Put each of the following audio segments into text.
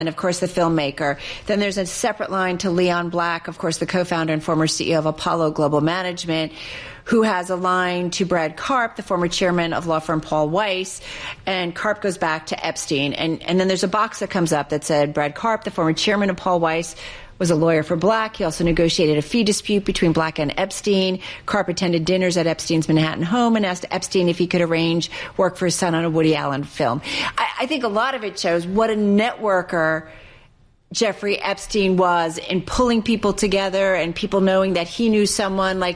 and of course the filmmaker. Then there's a separate line to Leon Black, of course the co-founder and former CEO of Apollo Global Management, who has a line to Brad Karp, the former chairman of law firm Paul Weiss, and Karp goes back to Epstein. And then there's a box that comes up that said Brad Karp, the former chairman of Paul Weiss, was a lawyer for Black. He also negotiated a fee dispute between Black and Epstein. Karp attended dinners at Epstein's Manhattan home and asked Epstein if he could arrange work for his son on a Woody Allen film. I think a lot of it shows what a networker Jeffrey Epstein was in pulling people together and people knowing that he knew someone. Like,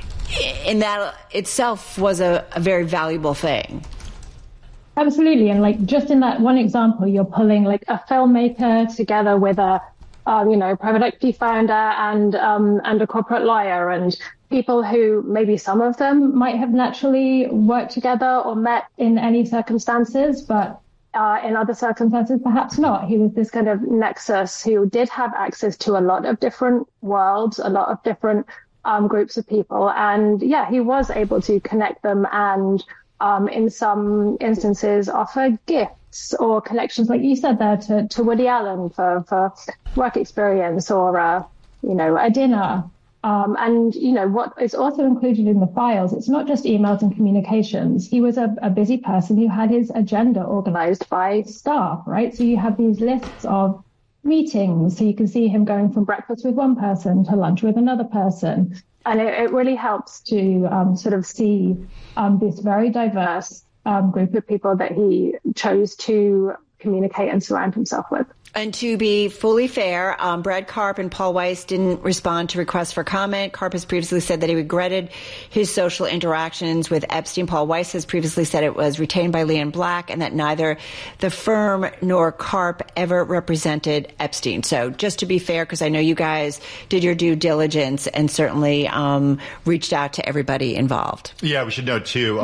in that itself was a very valuable thing. Absolutely. And like just in that one example, you're pulling like a filmmaker together with a private equity founder and a corporate lawyer, and people who maybe some of them might have naturally worked together or met in any circumstances, but in other circumstances, perhaps not. He was this kind of nexus who did have access to a lot of different worlds, a lot of different groups of people. And yeah, he was able to connect them and in some instances offer gifts or connections, like you said there, to Woody Allen for work experience or, a dinner. And what is also included in the files, it's not just emails and communications. He was a busy person who had his agenda organized by staff, right? So you have these lists of meetings. So you can see him going from breakfast with one person to lunch with another person. And it really helps to sort of see this very diverse group of people that he chose to communicate and surround himself with. And to be fully fair, Brad Karp and Paul Weiss didn't respond to requests for comment. Karp has previously said that he regretted his social interactions with Epstein. Paul Weiss has previously said it was retained by Leon Black and that neither the firm nor Karp ever represented Epstein. So just to be fair, because I know you guys did your due diligence and certainly reached out to everybody involved. Yeah, we should note, too,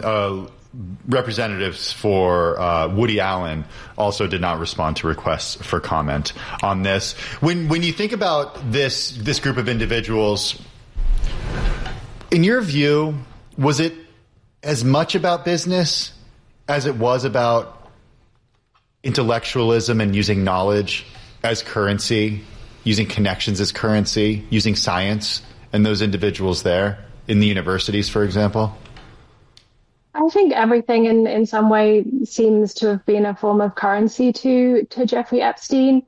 representatives for Woody Allen also did not respond to requests for comment on this. When you think about this group of individuals, in your view, was it as much about business as it was about intellectualism and using knowledge as currency, using connections as currency, using science and those individuals there in the universities, for example? I think everything in some way seems to have been a form of currency to Jeffrey Epstein.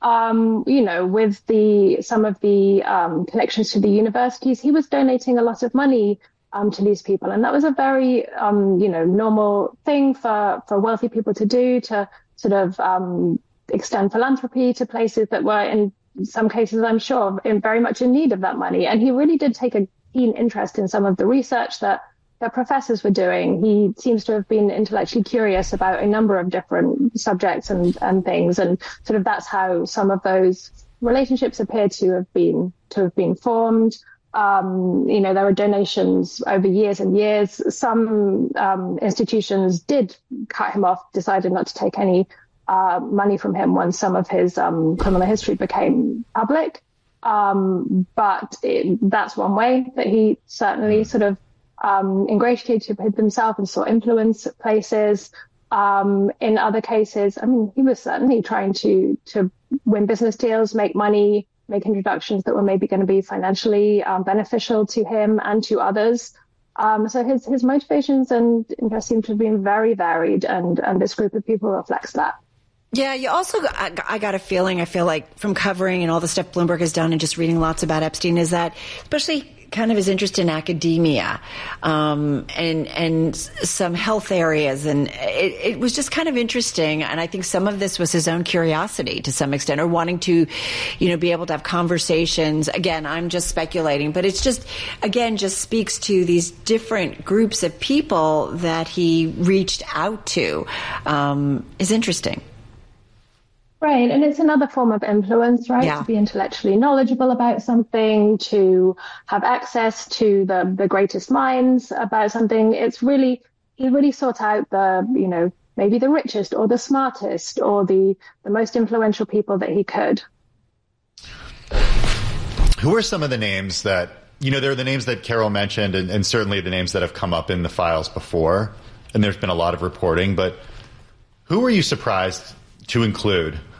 With some of the connections to the universities, he was donating a lot of money to these people. And that was a very, normal thing for wealthy people to do, to sort of extend philanthropy to places that were, in some cases, I'm sure, very much in need of that money. And he really did take a keen interest in some of the research that professors were doing. He seems to have been intellectually curious about a number of different subjects and things. And sort of that's how some of those relationships appear to have been formed. There were donations over years and years. Some institutions did cut him off, decided not to take any money from him once some of his criminal history became public. But that's one way that he certainly sort of ingratiated himself and sought influence at places. In other cases, he was certainly trying to win business deals, make money, make introductions that were maybe going to be financially beneficial to him and to others. So his motivations and interests seem to have been very varied, and this group of people reflects that. Yeah, you also, I got a feeling, I feel like from covering and all the stuff Bloomberg has done and just reading lots about Epstein, is that especially kind of his interest in academia and some health areas. And it was just kind of interesting. And I think some of this was his own curiosity to some extent, or wanting to, be able to have conversations. Again, I'm just speculating, but it's just, again, just speaks to these different groups of people that he reached out to is interesting. Right. And it's another form of influence, right? Yeah. To be intellectually knowledgeable about something, to have access to the greatest minds about something. He really sought out maybe the richest or the smartest or the most influential people that he could. Who are some of the names that, there are the names that Carol mentioned and certainly the names that have come up in the files before, and there's been a lot of reporting, but who were you surprised to include